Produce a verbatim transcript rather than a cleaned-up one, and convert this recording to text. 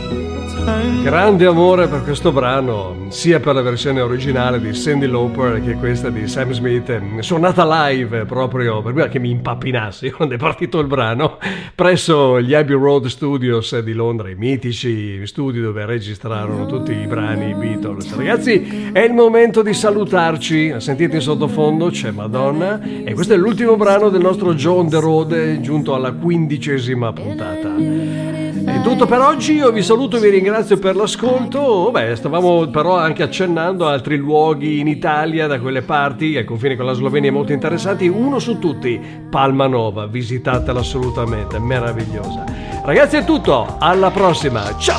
Grande amore per questo brano, sia per la versione originale di Cyndi Lauper che questa di Sam Smith, suonata live proprio per me che mi impappinassi quando è partito il brano, presso gli Abbey Road Studios di Londra, i mitici studi dove registrarono tutti i brani Beatles. Ragazzi, è il momento di salutarci, sentite in sottofondo c'è Madonna e questo è l'ultimo brano del nostro Joe on the Road, giunto alla quindicesima puntata. È tutto per oggi, io vi saluto e vi ringrazio per l'ascolto. Beh, stavamo però anche accennando a altri luoghi in Italia, da quelle parti, al confine con la Slovenia, molto interessanti. Uno su tutti, Palma Nova, visitatela assolutamente, meravigliosa. Ragazzi è tutto, alla prossima, ciao!